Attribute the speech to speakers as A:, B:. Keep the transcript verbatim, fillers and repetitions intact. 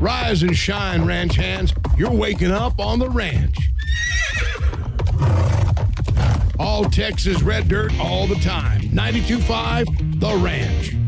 A: Rise and shine, ranch hands. You're waking up on the ranch. All Texas red dirt all the time. ninety-two point five The Ranch.